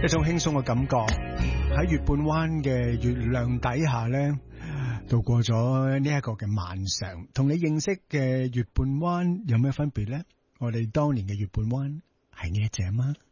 一種輕鬆嘅感覺。喺月半灣嘅月亮底下呢，度過咗呢一個嘅晚上。同你認識嘅月半灣有咩分別呢？我哋當年嘅月半灣係呢一隻嗎？